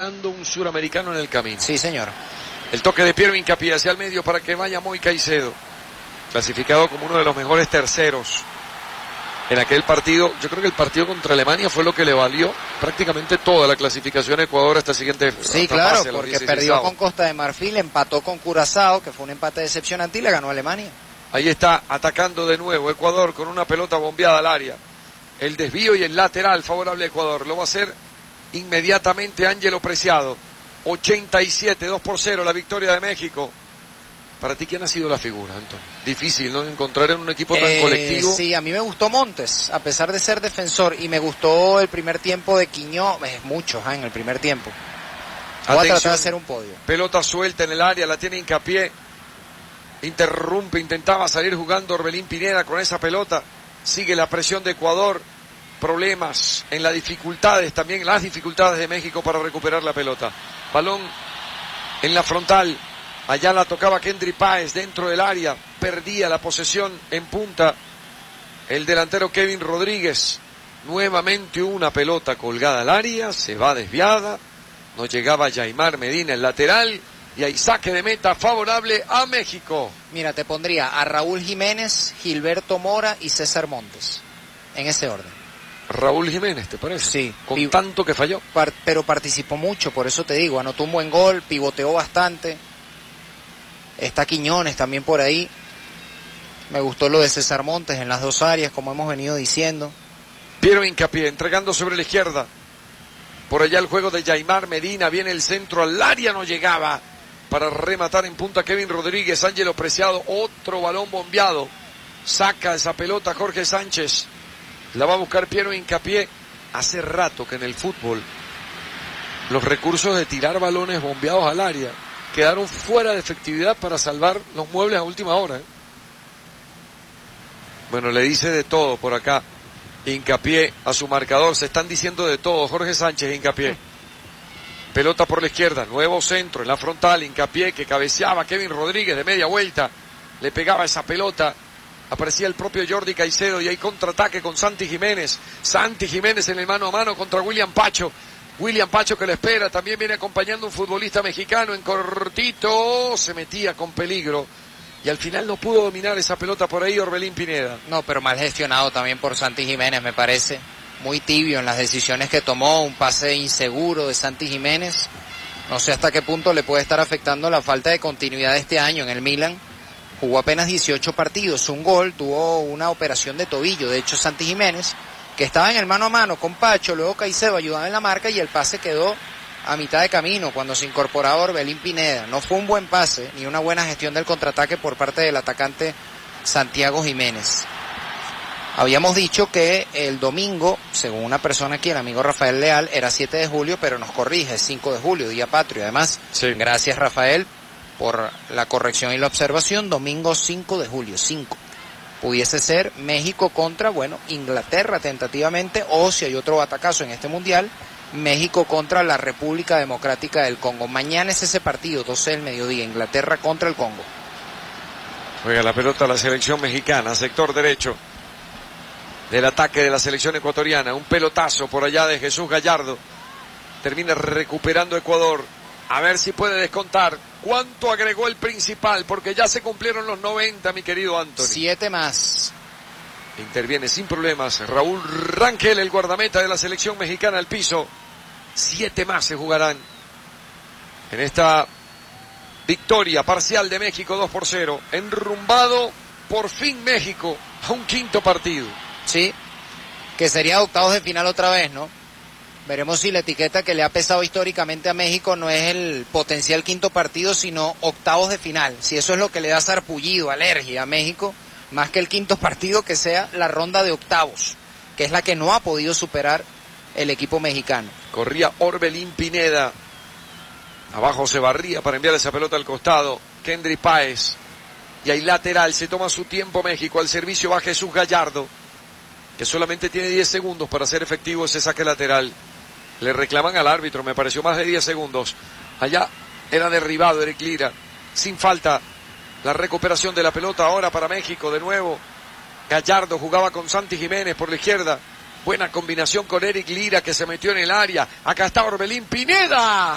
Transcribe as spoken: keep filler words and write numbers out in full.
dejando un suramericano en el camino. Sí, señor. El toque de Piero Hincapié hacia el medio para que vaya Moy Caicedo, clasificado como uno de los mejores terceros en aquel partido. Yo creo que el partido contra Alemania fue lo que le valió prácticamente toda la clasificación a Ecuador hasta el siguiente. Sí, claro, porque perdió con Costa de Marfil, empató con Curazao, que fue un empate decepcionante, y le ganó a Alemania. Ahí está atacando de nuevo Ecuador con una pelota bombeada al área. El desvío y el lateral favorable a Ecuador. Lo va a hacer inmediatamente Ángelo Preciado. ochenta y siete, dos por cero la victoria de México. Para ti, ¿quién ha sido la figura, Antonio? Difícil, ¿no? Encontrar en un equipo tan eh, colectivo. Sí, a mí me gustó Montes, a pesar de ser defensor, y me gustó el primer tiempo de Quiñó, es mucho, ¿eh? En el primer tiempo. Voy Atención, a tratar de hacer un podio. Pelota suelta en el área, la tiene Hincapié. Interrumpe, intentaba salir jugando Orbelín Pineda con esa pelota. Sigue la presión de Ecuador. Problemas en las dificultades, también las dificultades de México para recuperar la pelota. Balón en la frontal. Allá la tocaba Kendry Páez dentro del área. Perdía la posesión en punta el delantero Kevin Rodríguez. Nuevamente una pelota colgada al área. Se va desviada. No llegaba Yaimar Medina, el lateral. Y hay saque de meta favorable a México. Mira, te pondría a Raúl Jiménez, Gilberto Mora y César Montes. En ese orden. Raúl Jiménez, ¿te parece? Sí. Con Pi- tanto que falló. Par- pero participó mucho, por eso te digo. Anotó un buen gol, pivoteó bastante. Está Quiñones también por ahí. Me gustó lo de César Montes en las dos áreas, como hemos venido diciendo. Piero Hincapié entregando sobre la izquierda. Por allá el juego de Yaimar Medina. Viene el centro al área, no llegaba. Para rematar en punta Kevin Rodríguez. Ángelo Preciado, otro balón bombeado. Saca esa pelota Jorge Sánchez. La va a buscar Piero Hincapié. Hace rato que en el fútbol los recursos de tirar balones bombeados al área quedaron fuera de efectividad para salvar los muebles a última hora, ¿eh? Bueno, le dice de todo por acá Hincapié a su marcador. Se están diciendo de todo. Jorge Sánchez, Hincapié. Pelota por la izquierda, nuevo centro en la frontal, Hincapié que cabeceaba Kevin Rodríguez de media vuelta, le pegaba esa pelota, aparecía el propio Jordi Caicedo y hay contraataque con Santi Jiménez, Santi Jiménez en el mano a mano contra William Pacho, William Pacho que le espera, también viene acompañando un futbolista mexicano en cortito, se metía con peligro y al final no pudo dominar esa pelota por ahí Orbelín Pineda. No, pero mal gestionado también por Santi Jiménez, me parece. Muy tibio en las decisiones que tomó, un pase inseguro de Santi Jiménez. No sé hasta qué punto le puede estar afectando la falta de continuidad este año en el Milan. Jugó apenas dieciocho partidos, un gol, tuvo una operación de tobillo. De hecho, Santi Jiménez, que estaba en el mano a mano con Pacho, luego Caicedo ayudaba en la marca y el pase quedó a mitad de camino cuando se incorporaba Orbelín Pineda. No fue un buen pase ni una buena gestión del contraataque por parte del atacante Santiago Jiménez. Habíamos dicho que el domingo, según una persona aquí, el amigo Rafael Leal, era siete de julio, pero nos corrige, es cinco de julio, día patrio. Además, sí. Gracias Rafael por la corrección y la observación. Domingo cinco de julio, cinco. Pudiese ser México contra, bueno, Inglaterra tentativamente, o si hay otro batacazo en este mundial, México contra la República Democrática del Congo. Mañana es ese partido, doce del mediodía, Inglaterra contra el Congo. Juega la pelota a la selección mexicana, sector derecho del ataque de la selección ecuatoriana. Un pelotazo por allá de Jesús Gallardo. Termina recuperando Ecuador. A ver si puede descontar. ¿Cuánto agregó el principal? Porque ya se cumplieron los noventa, mi querido Anthony. Siete más. Interviene sin problemas Raúl Rangel, el guardameta de la selección mexicana, al piso. Siete más se jugarán en esta victoria parcial de México, dos por cero. Enrumbado por fin México a un quinto partido. Sí, que sería octavos de final otra vez, ¿no? Veremos si la etiqueta que le ha pesado históricamente a México no es el potencial quinto partido, sino octavos de final. Si eso es lo que le da sarpullido, alergia a México, más que el quinto partido, que sea la ronda de octavos, que es la que no ha podido superar el equipo mexicano. Corría Orbelín Pineda. Abajo se barría para enviar esa pelota al costado. Kendry Páez. Y ahí lateral, se toma su tiempo México. Al servicio va Jesús Gallardo, que solamente tiene diez segundos para hacer efectivo ese saque lateral. Le reclaman al árbitro, me pareció más de diez segundos. Allá era derribado Eric Lira. Sin falta, la recuperación de la pelota ahora para México de nuevo. Gallardo jugaba con Santi Jiménez por la izquierda. Buena combinación con Eric Lira, que se metió en el área. Acá está Orbelín Pineda.